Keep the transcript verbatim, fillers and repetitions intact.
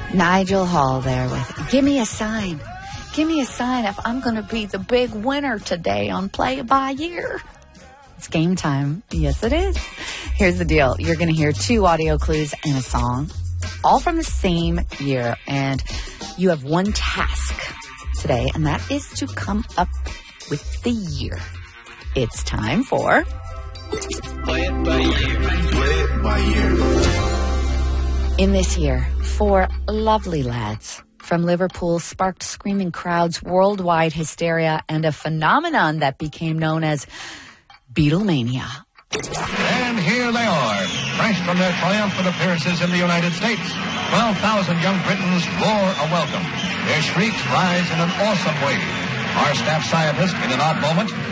Nigel Hall there with Give Me a Sign. Give me a sign if I'm going to be the big winner today on Play It By Year. It's game time. Yes, it is. Here's the deal. You're going to hear two audio clues and a song, all from the same year. And you have one task today, and that is to come up with the year. It's time for Play It By Year. Play It By Year. In this year, four lovely lads from Liverpool sparked screaming crowds, worldwide hysteria, and a phenomenon that became known as Beatlemania. And here they are, fresh from their triumphant appearances in the United States. twelve thousand young Britons roar a welcome. Their shrieks rise in an awesome wave. Our staff scientist, in an odd moment,